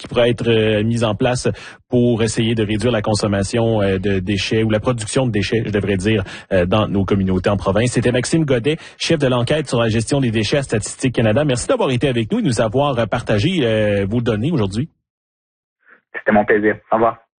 qui pourraient être mises en place pour essayer de réduire la consommation de déchets ou la production de déchets, je devrais dire, dans nos communautés en province. C'était Maxime Godet, chef de l'enquête sur la gestion des déchets à Statistique Canada. Merci d'avoir été avec nous et de nous avoir partagé vos données aujourd'hui. C'était mon plaisir. Au revoir.